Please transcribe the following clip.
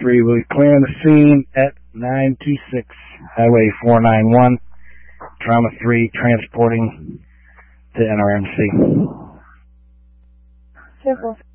3 will be clearing the scene at 926 Highway 491. Trauma 3 transporting to NRMC. Circle.